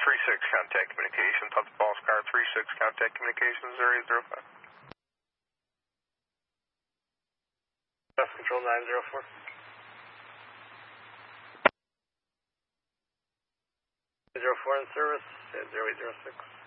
contact communications. Hudson Falls car 36, contact communications 0805. Bus control 904. 04 in service at 0806.